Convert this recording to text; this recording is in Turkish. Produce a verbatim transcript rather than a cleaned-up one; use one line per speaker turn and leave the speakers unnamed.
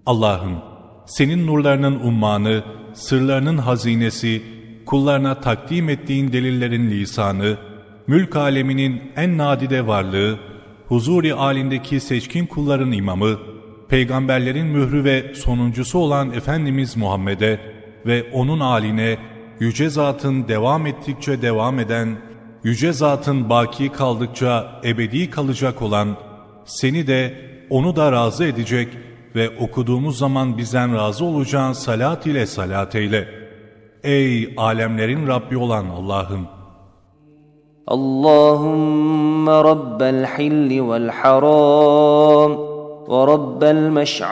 Allah'ım, senin nurlarının ummanı, sırlarının hazinesi, kullarına takdim ettiğin delillerin lisanı, mülk aleminin en nadide varlığı, huzuri halindeki seçkin kulların imamı, peygamberlerin mührü ve sonuncusu olan Efendimiz Muhammed'e ve onun âline, yüce zatın devam ettikçe devam eden, yüce zatın baki kaldıkça ebedi kalacak olan, seni de onu da razı edecek ve okuduğumuz zaman bizden razı olacağın salat ile salat eyle. Ey alemlerin Rabbi olan Allah'ım!
Allahümme Rabbel hilli vel haram ve Rabbel meş'al